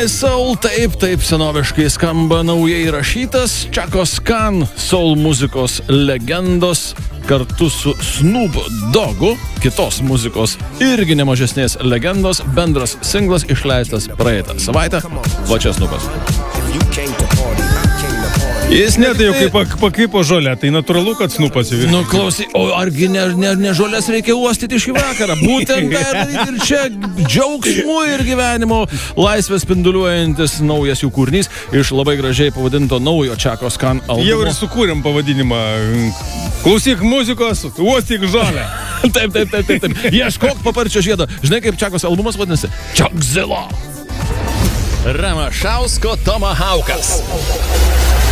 My Soul, taip senoviškai skamba naujai įrašytas Chacos Khan, soul muzikos legendos, kartu su Snoop Doggu, kitos muzikos irgi nemažesnės legendos, bendras singlas išleistas praeitą savaitę. Va čia Snoopas. Jis net jau kaip pakrypo žolę, tai natūralu, kad Snoopas jau. Nu, klausy, o argi ne žolės reikia uostyti šį vakarą? Būtent ir čia džiaugsmų ir gyvenimo laisvės spinduliuojantis naujas jų kūrinys iš labai gražiai pavadinto naujo Chacos Khan albumo. Jau ir sukūrėm pavadinimą. Klausyk muzikos, uostyk žolę. Taip. Ieškok paparčio žiedo. Žinai, kaip Chacos albumas vadinasi? Choczilla. Ramašausko Tomahawkas.